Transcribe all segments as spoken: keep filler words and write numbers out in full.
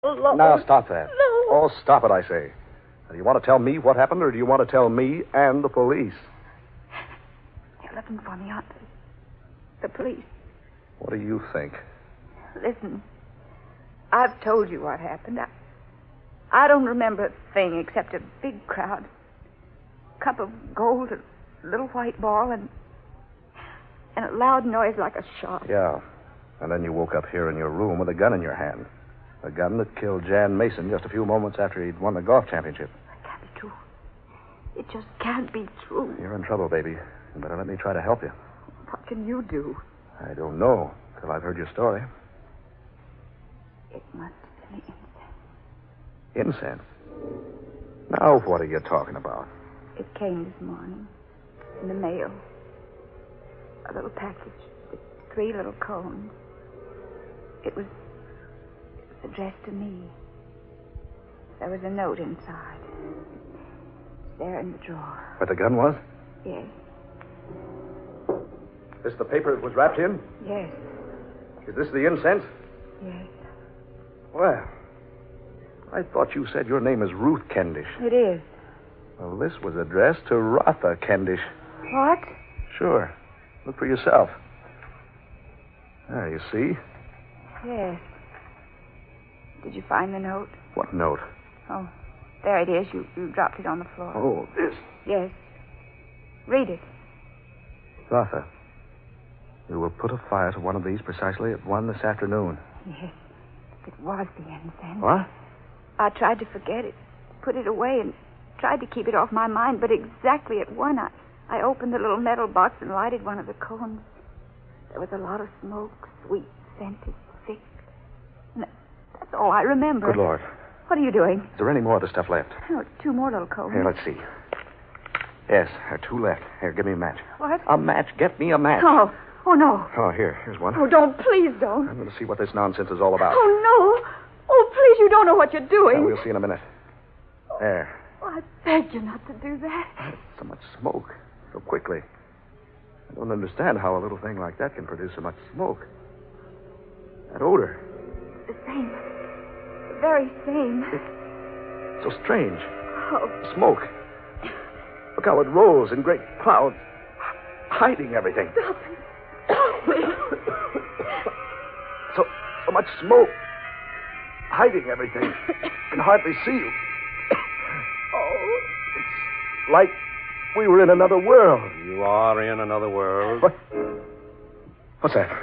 alone. Now, stop that. No. Oh, stop it, I say. Do you want to tell me what happened, or do you want to tell me and the police? They're looking for me, aren't they? The police. What do you think? Listen, I've told you what happened. I, I don't remember a thing except a big crowd, cup of gold, a little white ball, and and a loud noise like a shot. Yeah. And then you woke up here in your room with a gun in your hand. A gun that killed Jan Mason just a few moments after he'd won the golf championship. It can't be true. It just can't be true. You're in trouble, baby. You better let me try to help you. What can you do? I don't know till I've heard your story. It must have been incense. Incense? Now, what are you talking about? It came this morning in the mail. A little package with three little cones. It was, it was addressed to me. There was a note inside. It's there in the drawer. What the gun was? Yes. This the paper it was wrapped in? Yes. Is this the incense? Yes. Well, I thought you said your name is Ruth Kendish. It is. Well, this was addressed to Rotha Kendish. What? Sure. Look for yourself. There, you see? Yes. Did you find the note? What note? Oh, there it is. You, you dropped it on the floor. Oh, this. Yes. Read it. Rotha, you will put a fire to one of these precisely at one this afternoon. Yes. It was the incense. What? I tried to forget it, put it away, and tried to keep it off my mind, but exactly at one, I, I opened the little metal box and lighted one of the cones. There was a lot of smoke, sweet, scented, thick. And that's all I remember. Good Lord. What are you doing? Is there any more of the stuff left? Oh, two more little cones. Here, let's see. Yes, there are two left. Here, give me a match. What? A match. Get me a match. Oh, oh, no. Oh, here. Here's one. Oh, don't, please don't. I'm going to see what this nonsense is all about. Oh, no. Oh, please, you don't know what you're doing. Well, we'll see in a minute. There. Oh, I beg you not to do that. So much smoke. So quickly. I don't understand how a little thing like that can produce so much smoke. That odor. The same. The very same. It's so strange. Oh. Smoke. Look how it rolls in great clouds, hiding everything. Stop it. Stop it. So, so much smoke, hiding everything. I can hardly see you. Oh. It's like we were in another world. You are in another world. What? What's that?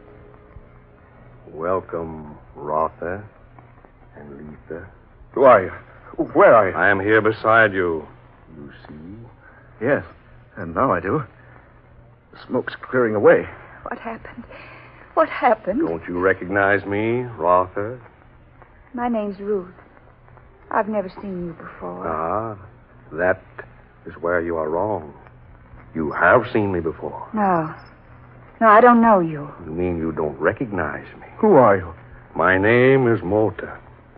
Welcome, Rotha and Letha. Who are you? Where are you? I am here beside you. You see? Yes, and now I do. The smoke's clearing away. What happened? What happened? Don't you recognize me, Rotha? My name's Ruth. I've never seen you before. Ah, that is where you are wrong. You have seen me before. No. No, I don't know you. You mean you don't recognize me? Who are you? My name is Mota.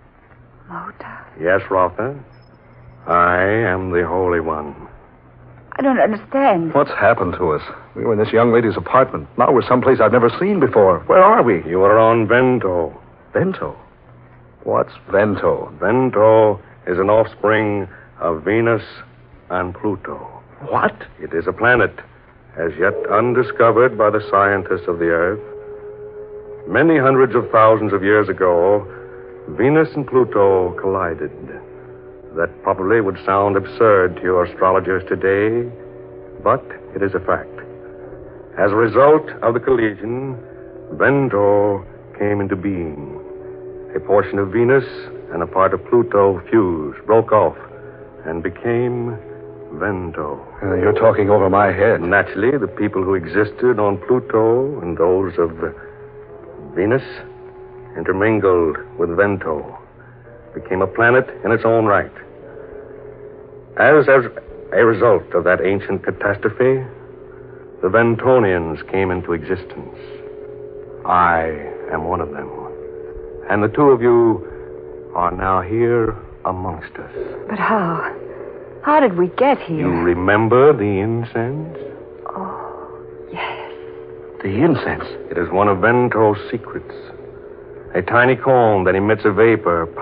Mota? Yes, Rotha. I am the Holy One. I don't understand. What's happened to us? We were in this young lady's apartment. Now we're someplace I've never seen before. Where are we? You are on Vento. Vento? What's Vento? Vento is an offspring of Venus and Pluto. What? It is a planet as yet undiscovered by the scientists of the Earth. Many hundreds of thousands of years ago, Venus and Pluto collided. That probably would sound absurd to your astrologers today, but it is a fact. As a result of the collision, Vento came into being. A portion of Venus and a part of Pluto fused, broke off, and became Vento. Uh, you're talking over my head. Naturally, the people who existed on Pluto and those of Venus intermingled with Vento, became a planet in its own right. As, as a result of that ancient catastrophe, the Ventonians came into existence. I am one of them. And the two of you are now here amongst us. But how? How did we get here? You remember the incense? Oh, yes. The incense? It is one of Vento's secrets. A tiny cone that emits a vapor